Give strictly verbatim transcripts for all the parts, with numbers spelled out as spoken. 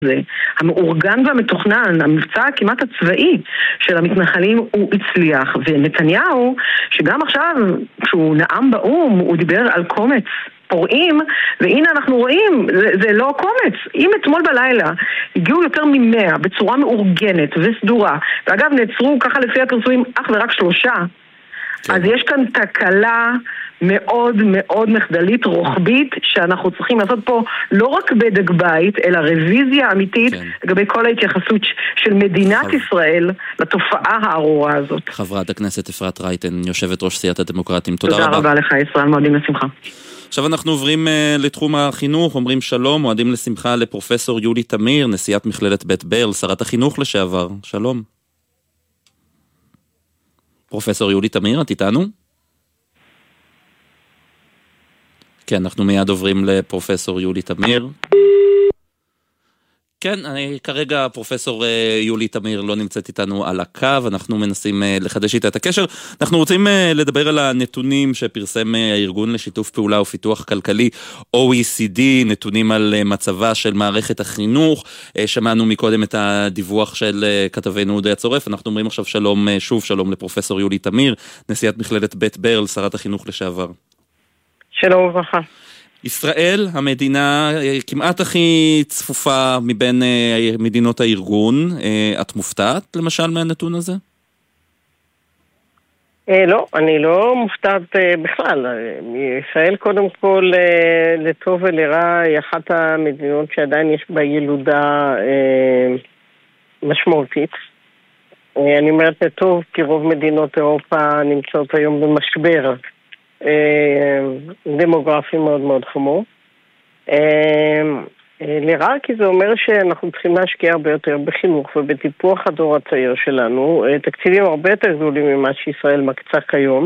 זה, המאורגן והמתוכנן, המבצע כמעט הצבאי של המתנחלים הוא הצליח, ונתניהו, שגם עכשיו כשהוא נאם באום, הוא דיבר על קומץ פורעים, והנה אנחנו רואים, זה, זה לא קומץ. אם אתמול בלילה הגיעו יותר ממאה בצורה מאורגנת וסדורה, ואגב נעצרו ככה לפי הפרסומים אך ורק שלושה, כן. אז יש כאן תקלה מאוד מאוד מחדלית רוחבית שאנחנו צריכים לעשות פה לא רק בדק בית אלא רוויזיה אמיתית כן. לגבי כל ההתייחסות של מדינת חב... ישראל לתופעה הארורה הזאת. חברת הכנסת אפרת רייטן, יושבת ראש סיעת הדמוקרטים, תודה, תודה רבה. תודה רבה לך ישראל, מועדים לשמחה. עכשיו אנחנו עוברים uh, לתחום החינוך, אומרים שלום, מועדים לשמחה לפרופסור יולי תמיר, נשיאת מכללת בית ברל, שרת החינוך לשעבר, שלום. פרופסור יולי תמיר, את איתנו? כן, אנחנו מיד עוברים לפרופסור יולי תמיר. כן, אני, כרגע פרופסור יולי תמיר לא נמצאת איתנו על הקו, אנחנו מנסים לחדש איתה את הקשר. אנחנו רוצים לדבר על הנתונים שפרסם הארגון לשיתוף פעולה ופיתוח כלכלי או אי סי די, נתונים על מצבה של מערכת החינוך. שמענו מקודם את הדיווח של כתבנו אודי הצורף, אנחנו אומרים עכשיו שלום, שוב שלום לפרופסור יולי תמיר, נשיאת מכללת בית ברל, שרת החינוך לשעבר. שלום וברכה. ישראל, המדינה כמעט הכי צפופה מבין מדינות הארגון. את מופתעת למשל מהנתון הזה? לא, אני לא מופתעת בכלל. ישראל קודם כל לטוב ולרע היא אחת המדינות שעדיין יש בה ילודה משמעותית. אני אומרת לטוב כי רוב מדינות אירופה נמצאות היום במשבר דמוגרפי מאוד מאוד חמור. לרע כי זה אומר שאנחנו צריכים להשקיע הרבה יותר בחינוך ובטיפוח הדור הצעיר שלנו, תקציבים הרבה יותר גדולים ממה שישראל מקצה כיום,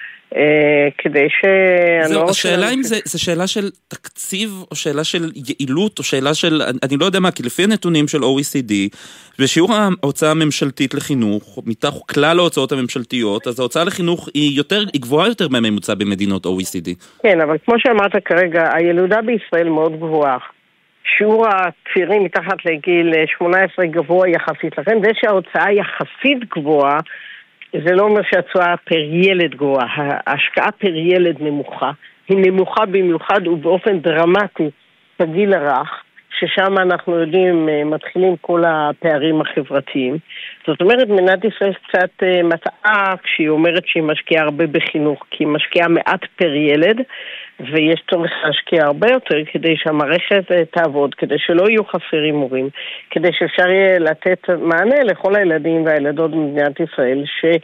כדי ש... זהו, השאלה אם זה, זה שאלה של תקציב או שאלה של יעילות או שאלה של, אני לא יודע מה, כי לפי הנתונים של או אי סי די, בשיעור ההוצאה הממשלתית לחינוך, מתוך כלל ההוצאות הממשלתיות, אז ההוצאה לחינוך היא יותר, היא גבוהה יותר מהממוצע במדינות או אי סי די. כן, אבל כמו שאמרת כרגע, הילודה בישראל מאוד גבוהה. שיעור הצעירים מתחת לגיל שמונה עשרה גבוה יחסית. לכן זה שההוצאה יחסית גבוהה, זה לא אומר שהתשואה פר ילד גבוהה. ההשקעה פר ילד נמוכה. היא נמוכה במיוחד ובאופן דרמטי בגיל הרך, ששם אנחנו יודעים מתחילים כל הפערים החברתיים. זאת אומרת, מדינת ישראל קצת מטעה כשהיא אומרת שהיא משקיעה הרבה בחינוך, כי היא משקיעה מעט פר ילד, ויש צורך להשקיע הרבה יותר כדי שהמערכת תעבוד, כדי שלא יהיו חסרים מורים, כדי שאפשר יהיה לתת מענה לכל הילדים והילדות במדינת ישראל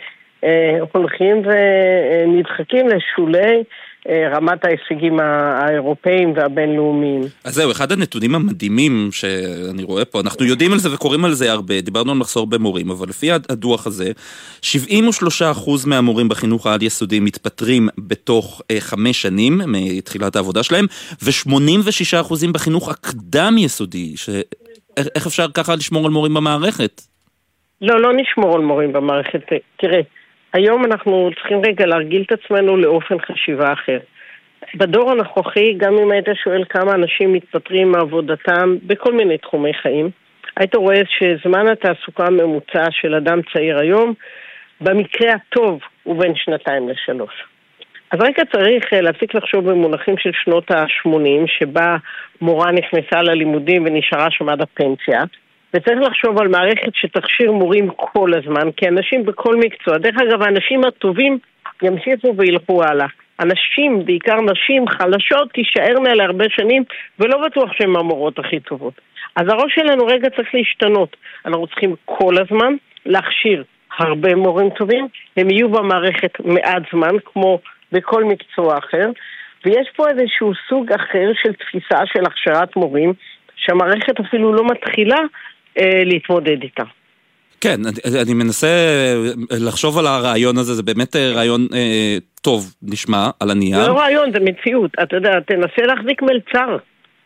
שהולכים ונדחקים לשולי רמת ההישגים האירופאים והבינלאומיים. אז זהו, אחד הנתונים המדהימים שאני רואה פה, אנחנו יודעים על זה וקוראים על זה הרבה, דיברנו על מחסור במורים, אבל לפי הדוח הזה, שבעים ושלושה אחוז מהמורים בחינוך העל יסודי מתפטרים בתוך חמש שנים מתחילת העבודה שלהם, ו-שמונים ושישה אחוז בחינוך הקדם יסודי, איך אפשר ככה לשמור על מורים במערכת? לא, לא נשמור על מורים במערכת, תראה, היום אנחנו צריכים רגע להרגיל את עצמנו לאופן חשיבה אחר. בדור הנוכחי, גם אם היית שואל כמה אנשים מתפטרים מעבודתם בכל מיני תחומי חיים, היית רואה שזמן התעסוקה הממוצע של אדם צעיר היום, במקרה הטוב הוא בין שנתיים לשלוש. אז רגע צריך להפסיק לחשוב במונחים של שנות ה-שמונים, שבה מורה נכנסה ללימודים ונשארה שם עד הפנסיה, וצריך לחשוב על מערכת שתכשיר מורים כל הזמן, כי אנשים בכל מקצוע, דרך אגב, האנשים הטובים ימשיכו וילכו הלאה. אנשים, בעיקר נשים חלשות, תישארנה להרבה שנים, ולא בטוח שהן המורות הכי טובות. אז הראש שלנו רגע צריך להשתנות. אנחנו צריכים כל הזמן להכשיר הרבה מורים טובים, הם יהיו במערכת מעט זמן, כמו בכל מקצוע אחר, ויש פה איזשהו סוג אחר של תפיסה של הכשרת מורים, שהמערכת אפילו לא מתחילה אה, להתמודד איתה. כן, אני, אני מנסה לחשוב על הרעיון הזה, זה באמת רעיון אה, טוב, נשמע, על הנייר. זה לא רעיון, זה מציאות. אתה יודע, תנסה להחזיק מלצר.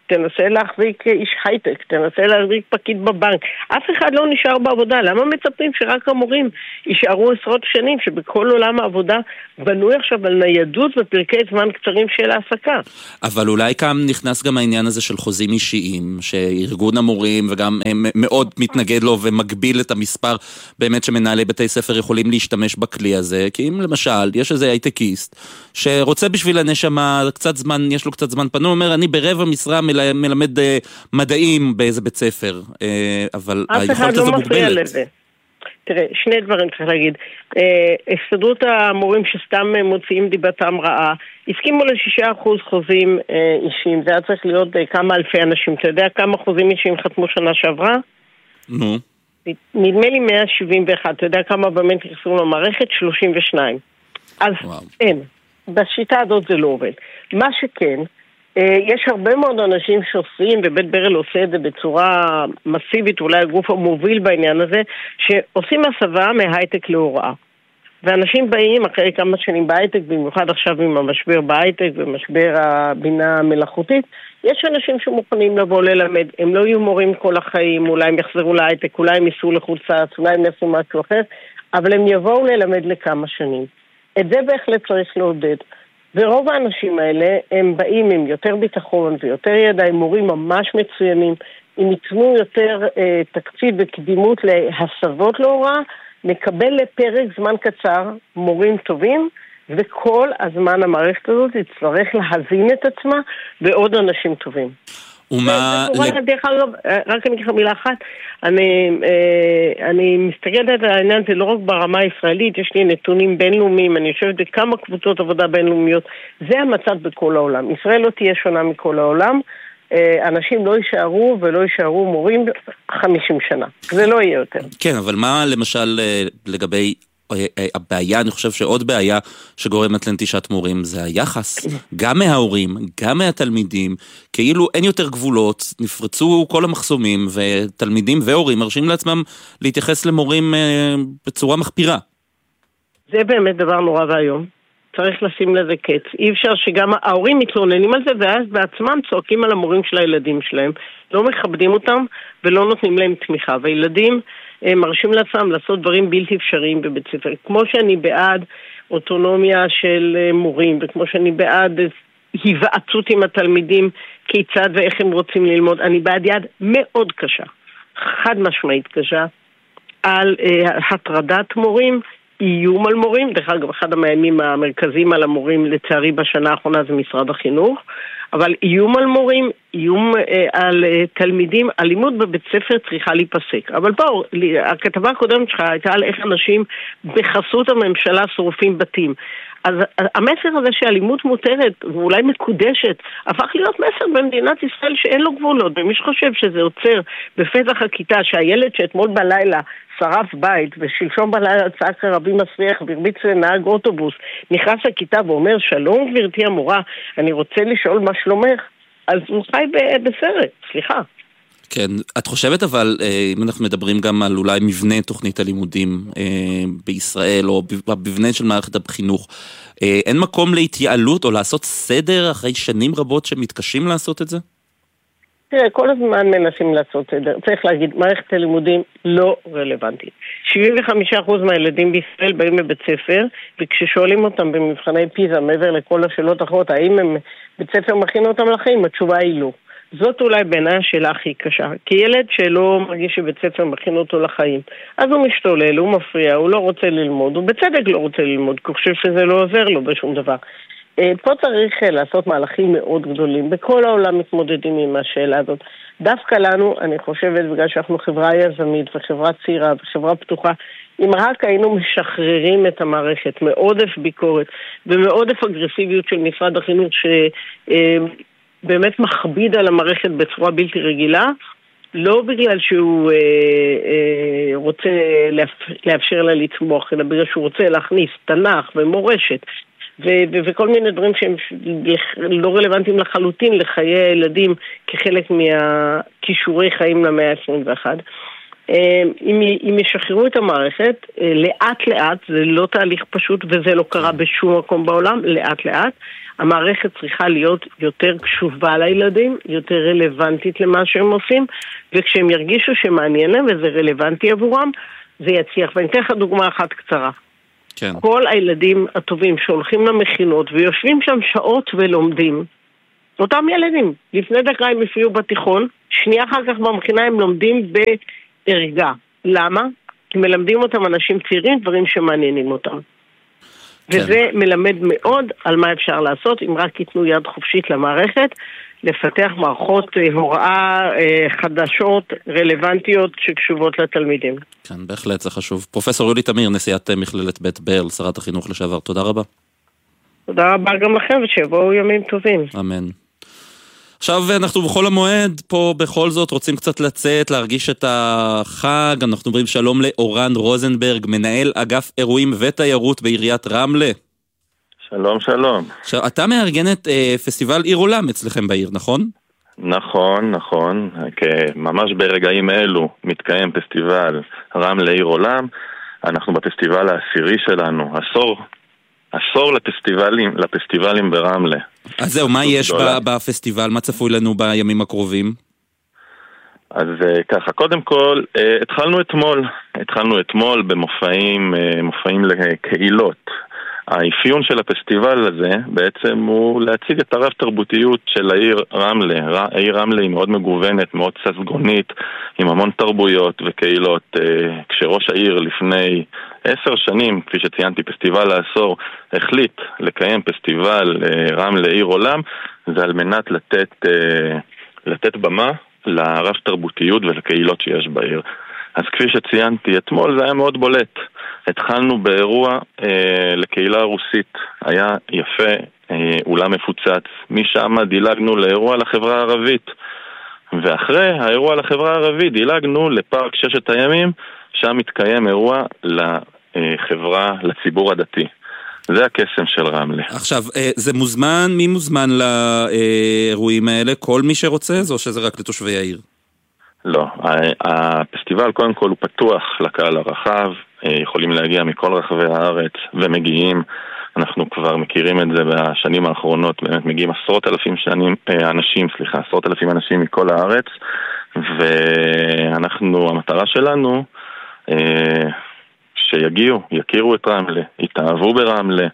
תנסה להחזיק איש הייטק, תנסה להחזיק פקיד בבנק. אף אחד לא נשאר בעבודה. למה מצפים שרק המורים יישארו עשרות שנים, שבכל עולם העבודה בנוי עכשיו על ניידות ופרקי זמן קצרים של העסקה? אבל אולי כאן נכנס גם העניין הזה של חוזים אישיים, שארגון המורים וגם מאוד מתנגד לו ומגביל את המספר באמת שמנהלי בתי ספר יכולים להשתמש בכלי הזה, כי אם למשל יש איזה הייטקיסט שרוצה בשביל הנשמה קצת זמן, יש לו קצת זמן פנוי, אומר אני ברבע משרה מלמד מדעים באיזה בית ספר, אבל היכולת הזו מוגבלת. תראה, שני דברים צריך להגיד. הסתדרות המורים שסתם מוציאים דיבתם רעה, הסכימו לשישה אחוז חוזים אישיים. זה היה צריך להיות כמה אלפי אנשים. אתה יודע כמה חוזים אישיים חתמו שנה שעברה? נו. נדמה לי מאה שבעים ואחת. אתה יודע כמה באמת נכנסו למערכת? שלושים ושניים. אז אין. בשיטה הזאת זה לא עובד. מה שכן, יש הרבה מאוד אנשים שעושים, ובית ברל עושה את זה בצורה מסיבית, אולי הגוף המוביל בעניין הזה, שעושים הסבה מהייטק להוראה. ואנשים באים אחרי כמה שנים בהייטק, במיוחד עכשיו עם המשבר בהייטק ומשבר הבינה המלאכותית, יש אנשים שמוכנים לבוא ללמד, הם לא יהיו מורים כל החיים, אולי הם יחזרו להייטק, אולי הם ייסעו לחוץ לארץ, אולי הם יעשו משהו אחר, אבל הם יבואו ללמד לכמה שנים. את זה בהחלט צריך לעודד. ורוב האנשים האלה הם באים עם יותר ביטחון ויותר ידיים, מורים ממש מצוינים, אם ייתנו יותר אה, תקציב וקדימות להסבות להוראה, נקבל לפרק זמן קצר מורים טובים, וכל הזמן המערכת הזאת תצטרך להזין את עצמה בעוד אנשים טובים. ומה... רק אני אגיד לך מילה אחת, אני, אני מסתכלת על העניין, זה לא רק ברמה הישראלית, יש לי נתונים בינלאומיים, אני יושבת בכמה קבוצות עבודה בינלאומיות, זה המצב בכל העולם. ישראל לא תהיה שונה מכל העולם, אנשים לא יישארו ולא יישארו מורים חמישים שנה, זה לא יהיה יותר. כן, אבל מה למשל לגבי... הבעיה, אני חושב שעוד בעיה שגורמת לנטישת מורים זה היחס, גם מההורים, גם מהתלמידים, כאילו אין יותר גבולות, נפרצו כל המחסומים, ותלמידים והורים מרשים לעצמם להתייחס למורים בצורה מחפירה. זה באמת דבר נורא והיום. צריך לשים לזה קץ. אי אפשר שגם ההורים מתלוננים על זה, ואז בעצמם צועקים על המורים של הילדים שלהם. לא מכבדים אותם ולא נותנים להם תמיכה. והילדים מרשים לעצמם לעשות דברים בלתי אפשריים בבית ספר. כמו שאני בעד אוטונומיה של מורים, וכמו שאני בעד היוועצות עם התלמידים, כיצד ואיך הם רוצים ללמוד, אני בעד יד מאוד קשה, חד משמעית קשה, על הטרדת מורים, איום על מורים. דרך אגב, אחד המאיימים המרכזיים על המורים לצערי בשנה האחרונה זה משרד החינוך, אבל איום על מורים, איום אה, על אה, תלמידים, אלימות בבית ספר צריכה להיפסק. אבל פה, הכתבה הקודמת שלך הייתה על איך אנשים בחסות הממשלה שורפים בתים. אז המסר הזה שאלימות מותרת ואולי מקודשת הפך להיות מסר במדינת ישראל שאין לו גבולות, ומי שחושב שזה עוצר בפתח הכיתה שהילד שאתמול בלילה שרף בית ושלשום בלילה צעק ערבי מסריח והרביץ לנהג אוטובוס, נכנס לכיתה ואומר שלום גברתי המורה, אני רוצה לשאול מה שלומך, אז הוא חי בסרט, סליחה. כן, את חושבת אבל, אם אנחנו מדברים גם על אולי מבנה תוכנית הלימודים בישראל, או מבנה של מערכת החינוך, אין מקום להתייעלות או לעשות סדר אחרי שנים רבות שמתקשים לעשות את זה? תראה, כל הזמן מנסים לעשות סדר. צריך להגיד, מערכת הלימודים לא רלוונטית. שבעים וחמישה אחוז מהילדים בישראל באים לבית ספר, וכששואלים אותם במבחני פיזה, מעבר לכל השאלות האחרות, האם הם בית ספר מכין אותם לחיים, התשובה היא לא. זאת אולי בעיניי השאלה הכי קשה. כי ילד שלא מרגיש שבית ספר מכין אותו לחיים, אז הוא משתולל, הוא מפריע, הוא לא רוצה ללמוד, הוא בצדק לא רוצה ללמוד, כי הוא חושב שזה לא עוזר לו בשום דבר. פה צריך לעשות מהלכים מאוד גדולים. בכל העולם מתמודדים עם השאלה הזאת. דווקא לנו, אני חושבת, בגלל שאנחנו חברה יזמית וחברה צעירה וחברה פתוחה, אם רק היינו משחררים את המערכת מעודף ביקורת ומעודף אגרסיביות של משרד החינוך שבאמת מכביד על המערכת בצורה בלתי רגילה, לא בגלל שהוא אה, אה, רוצה לאפשר לה לצמוח, אלא בגלל שהוא רוצה להכניס תנ"ך ומורשת ו- ו- וכל מיני דברים שהם לא רלוונטיים לחלוטין לחיי הילדים כחלק מהכישורי חיים למאה ה-עשרים ואחת. אם, אם ישחררו את המערכת, לאט לאט, זה לא תהליך פשוט וזה לא קרה בשום מקום בעולם, לאט לאט, המערכת צריכה להיות יותר קשובה לילדים, יותר רלוונטית למה שהם עושים, וכשהם ירגישו שמעניין להם וזה רלוונטי עבורם, זה יצליח. ואני אתן לך דוגמה אחת קצרה. כן. כל הילדים הטובים שהולכים למכינות ויושבים שם שעות ולומדים, אותם ילדים, לפני דקה הם הפריעו בתיכון, שנייה אחר כך במכינה הם לומדים בערגה. למה? כי מלמדים אותם אנשים צעירים, דברים שמעניינים אותם. כן. וזה מלמד מאוד על מה אפשר לעשות, אם רק ייתנו יד חופשית למערכת, לפתח מערכות הוראה חדשות, רלוונטיות, שקשובות לתלמידים. כן, בהחלט זה חשוב. פרופסור יולי תמיר, נשיאת מכללת בית ברל, שרת החינוך לשעבר, תודה רבה. תודה רבה גם לכם, ושיבואו ימים טובים. אמן. עכשיו אנחנו בכל המועד פה בכל זאת רוצים קצת לצאת, להרגיש את החג. אנחנו אומרים שלום לאורן רוזנברג, מנהל אגף אירועים ותיירות בעיריית רמלה. שלום, שלום. עכשיו, אתה מארגן את אה, פסטיבל עיר עולם אצלכם בעיר, נכון? נכון, נכון. ממש ברגעים אלו מתקיים פסטיבל רמלה עיר עולם. אנחנו בפסטיבל העשירי שלנו, עשור, עשור לפסטיבלים, לפסטיבלים ברמלה. אז זהו, מה יש בפסטיבל? מה צפוי לנו בימים הקרובים? אז ככה, קודם כל, התחלנו אתמול, התחלנו אתמול במופעים, מופעים לקהילות. האפיון של הפסטיבל הזה בעצם הוא להציג את הרב תרבותיות של העיר רמלה. העיר רמלה היא מאוד מגוונת, מאוד ססגונית, עם המון תרבויות וקהילות. כשראש העיר לפני עשר שנים, כפי שציינתי, פסטיבל העשור, החליט לקיים פסטיבל רמלה עיר עולם, זה על מנת לתת, לתת במה לרב תרבותיות ולקהילות שיש בעיר. אז כפי שציינתי אתמול, זה היה מאוד בולט. התחלנו באירוע אה, לקהילה הרוסית, היה יפה, אה, אולם מפוצץ, משם דילגנו לאירוע לחברה הערבית, ואחרי האירוע לחברה הערבית דילגנו לפארק ששת הימים, שם מתקיים אירוע לחברה, לציבור הדתי. זה הקסם של רמלה. עכשיו, אה, זה מוזמן, מי מוזמן לאירועים האלה? כל מי שרוצה, או שזה רק לתושבי העיר? לא, הפסטיבל קודם כל הוא פתוח לקהל הרחב, יכולים להגיע מכל רחבי הארץ ומגיעים, אנחנו כבר מכירים את זה בשנים האחרונות, באמת מגיעים עשרות אלפים שנים, אנשים, סליחה, עשרות אלפים אנשים מכל הארץ, ואנחנו, המטרה שלנו, שיגיעו, יכירו את רמלה, יתאהבו ברמלה.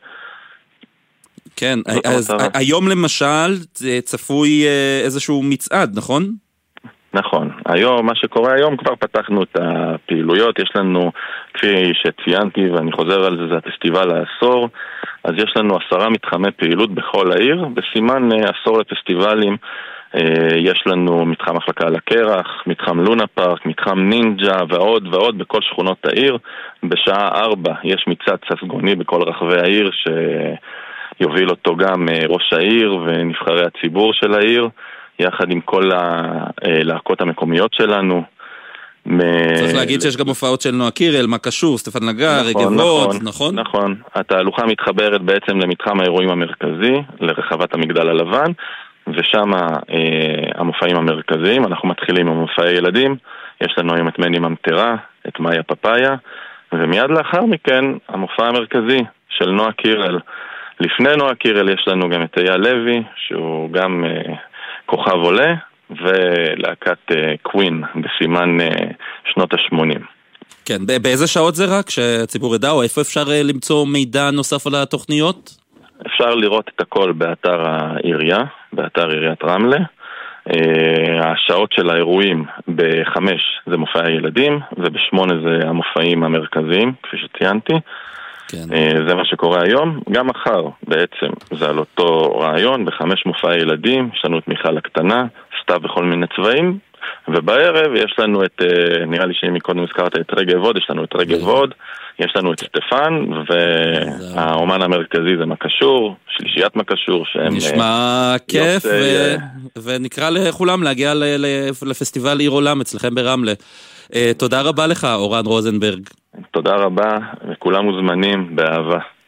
כן, אז היום למשל צפוי איזשהו מצעד, נכון? נכון, היום, מה שקורה היום, כבר פתחנו את הפעילויות, יש לנו, כפי שציינתי ואני חוזר על זה, זה הפסטיבל העשור, אז יש לנו עשרה מתחמי פעילות בכל העיר, בסימן עשור לפסטיבלים, יש לנו מתחם מחלקה על הקרח, מתחם לונה פארק, מתחם נינג'ה ועוד ועוד בכל שכונות העיר. בשעה ארבע יש מצעד ססגוני בכל רחבי העיר שיוביל אותו גם ראש העיר ונבחרי הציבור של העיר, יחד עם כל הלהקות המקומיות שלנו. צריך להגיד שיש גם הופעות של נועה קירל, מה קשור, סטפן נגר, רגבות, נכון? נכון, התהלוכה מתחברת בעצם למתחם האירועים המרכזי, לרחבת המגדל הלבן, ושם המופעים המרכזיים. אנחנו מתחילים עם מופעי ילדים, יש לנו היום את מני ממטרה, את מאיה פפאיה, ומיד לאחר מכן המופע המרכזי של נועה קירל. לפני נועה קירל יש לנו גם את אייל לוי, שהוא גם כוכב עולה, ולהקת קווין בסימן שנות ה-שמונים. כן, באיזה שעות זה רק? שהציבור ידע, או איפה אפשר למצוא מידע נוסף על התוכניות? אפשר לראות את הכל באתר העירייה, באתר עיריית רמלה. השעות של האירועים בחמש זה מופעי הילדים, ובשמונה זה המופעים המרכזיים, כפי שציינתי. כן. זה מה שקורה היום. גם מחר בעצם זה על אותו רעיון, בחמש מופעי ילדים, יש לנו את מיכל הקטנה, סתיו בכל מיני צבעים, ובערב יש לנו את, נראה לי שאם מקודם הזכרת את רגב הוד, יש לנו את רגב הוד, יש לנו את סטפן, והאומן המרכזי זה מקשור, שלישיית מקשור, שהם נשמע כיף, ונקרא לכולם להגיע לפסטיבל עיר עולם אצלכם ברמלה. תודה רבה לך, אורן רוזנברג. תודה רבה, וכולם מוזמנים באהבה.